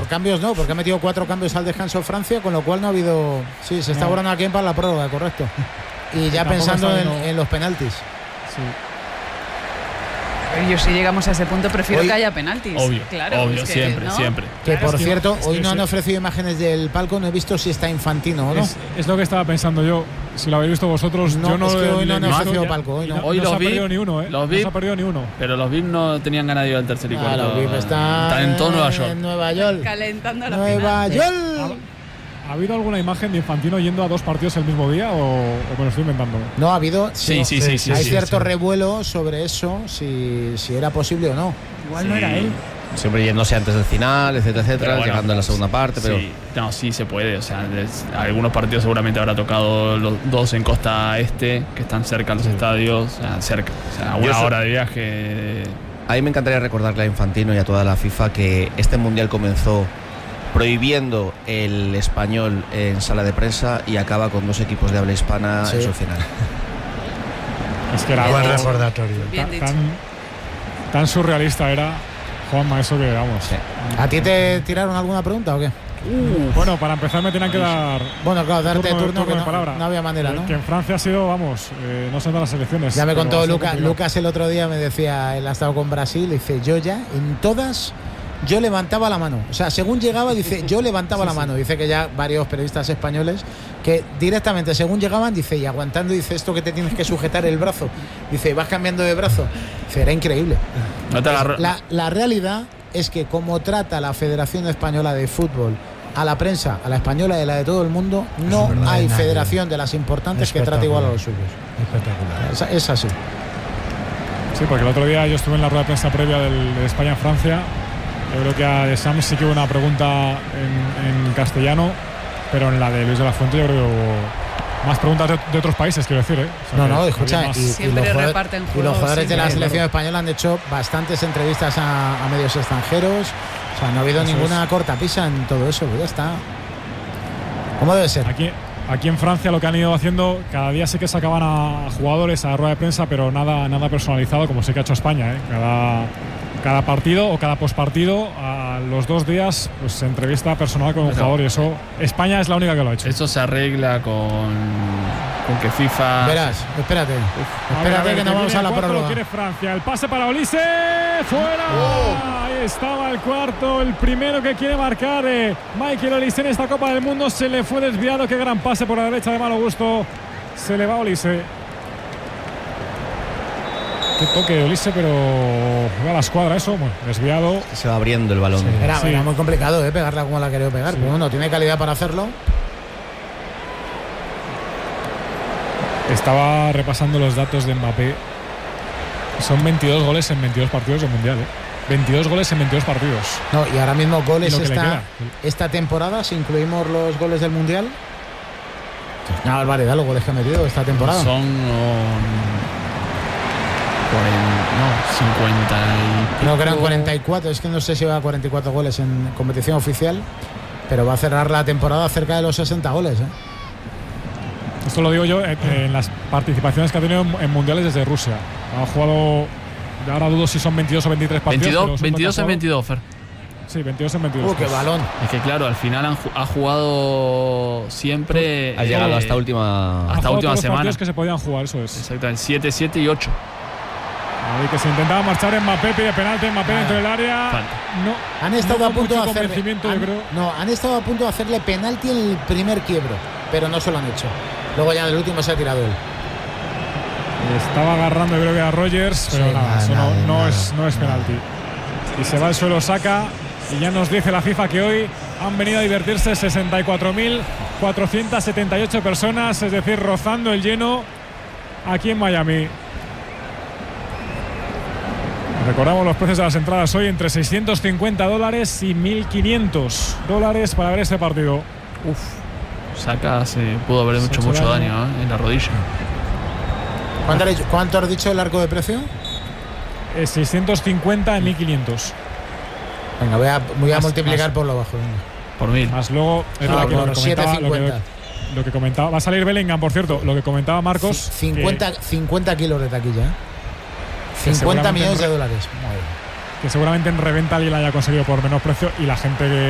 por cambios no, porque ha metido 4 cambios al descanso Francia, con lo cual no ha habido. Sí, se está borrando aquí para la prórroga, correcto. Y ya pensando en los penaltis. Sí. Yo, si llegamos a ese punto, prefiero que haya penaltis. Obvio, claro, obvio, siempre, ¿no? siempre. Que Claro, por cierto, hoy no sí. han ofrecido imágenes del palco, no he visto si está Infantino o no. Es lo que estaba pensando yo. Si lo habéis visto vosotros, No, yo no. es que hoy no han ofrecido ya, palco. Hoy no. Hoy los no se ha vi, perdido ni uno, ¿eh? los No vi, se ha perdido ni uno. Pero los VIP no tenían ganas de ir al tercer y cuarto. Los VIP Están en todo Nueva York. En Nueva York. Calentando la Nueva final. York. ¿Ha habido alguna imagen de Infantino yendo a 2 partidos el mismo día o me lo estoy inventando? No ha habido. Sí. Hay cierto revuelo sobre eso, si era posible o no. Igual no era él. Siempre yéndose antes del final, etcétera, etcétera, Bueno, llegando en la segunda parte, pero sí se puede. O sea, algunos partidos seguramente habrá tocado los 2 en costa este, que están cerca de los estadios, cerca. O sea, una hora de viaje. a mí me encantaría recordarle a Infantino y a toda la FIFA que este mundial comenzó prohibiendo el español en sala de prensa y acaba con 2 equipos de habla hispana en su final. Es que era buen recordatorio. Bien dicho. Tan surrealista era, Juanma, eso que vamos. Sí. ¿A ti te tiraron alguna pregunta o qué? Bueno, para empezar me tenían que dar. Bueno, claro, darte turno que de no, palabra. no había manera, ¿no? Que en Francia ha sido, vamos, no son de las selecciones. Ya me pero contó ha sido complicado. Lucas el otro día, me decía, él ha estado con Brasil, dice, yo ya en todas, yo levantaba la mano. O sea, según llegaba, dice, yo levantaba la mano. Dice que ya varios periodistas españoles que directamente, según llegaban, dice, y aguantando, dice, esto que te tienes que sujetar el brazo. Dice, vas cambiando de brazo. Dice, era increíble. No te agarro. La realidad es que como trata la Federación Española de Fútbol a la prensa, a la española y a la de todo el mundo, no hay federación de las importantes que trate igual a los suyos. Espectacular. Es así. Sí, porque el otro día yo estuve en la rueda de prensa previa de España en Francia. Yo creo que a Deschamps sí que hubo una pregunta en castellano, pero en la de Luis de la Fuente yo creo que hubo más preguntas de otros países, quiero decir, ¿eh? O sea, No, escucha, más... Siempre reparten y los juegos, jugadores de la siempre. selección española han hecho bastantes entrevistas a medios extranjeros. O sea, no ha habido ninguna cortapisa en todo eso, pues ya está. ¿Cómo debe ser? Aquí en Francia lo que han ido haciendo, cada día sí que sacaban a jugadores a la rueda de prensa, pero nada personalizado, como sí que ha hecho España, ¿eh? Cada partido o cada pospartido, a los 2 días, pues se entrevista personal con un jugador, y eso España es la única que lo ha hecho. Eso se arregla con que FIFA. Verás, espérate. A ver, que no vamos a la cuarto lo prórroga. quiere Francia. El pase para Olise. ¡Fuera! Ahí estaba el cuarto. El primero que quiere marcar Michael Olise en esta Copa del Mundo. Se le fue desviado. Qué gran pase por la derecha de malo gusto. Se le va Olise. Qué toque de Olise, pero a la escuadra eso. Bueno, desviado. Se va abriendo el balón. Sí. Era muy complicado pegarla como la ha querido pegar. Pero bueno, tiene calidad para hacerlo. Estaba repasando los datos de Mbappé. Son 22 goles en 22 partidos del Mundial, ¿eh? 22 goles en 22 partidos. No, y ahora mismo goles queda. esta temporada, si incluimos los goles del Mundial. Una barbaridad los goles que ha metido esta temporada. Son 50 y Creo que eran pico. 44, es que no sé si va a 44 goles en competición oficial, pero va a cerrar la temporada cerca de los 60 goles, ¿eh? Esto lo digo yo en las participaciones que ha tenido en mundiales desde Rusia. Ha jugado, ahora dudo si son 22 o 23 partidos. 22 en 22, Fer. Sí, 22 en 22. ¡Qué balón! Es que claro, al final ha jugado siempre. Ha llegado hasta última última semana. Partidos que se podían jugar, eso es. Exactamente, 7, 7 y 8. Ahí que se intentaba marchar Mbappé, pide penalti, Mbappé dentro del área. Falta. No, Han estado no a punto de mucho hacerle, convencimiento, yo creo. han estado a punto de hacerle penalti en el primer quiebro, pero no se lo han hecho. Luego ya en el último se ha tirado él. Estaba agarrando, yo creo que a Rogers, pero Sí, nada, eso nada. no es penalti. Y se va al suelo, saca. Y ya nos dice la FIFA que hoy han venido a divertirse 64.478 personas, es decir, rozando el lleno aquí en Miami. Recordamos los precios de las entradas hoy entre $650 y $1.500 para ver este partido. Saka se pudo haber hecho mucho daño en la rodilla. ¿Cuánto has dicho el arco de precio? 650 en 1.500. Venga, voy a Más- multiplicar más. por lo bajo. Venga. Por 1000. Más luego es Ah, lo que por comentaba, 7,50. lo que comentaba. Va a salir Bellingham, por cierto. Lo que comentaba Marcos. 50 kilos de taquilla, ¿eh? Que 50 millones de seguramente dólares. Madre. que seguramente en reventa alguien la haya conseguido por menos precio y la gente que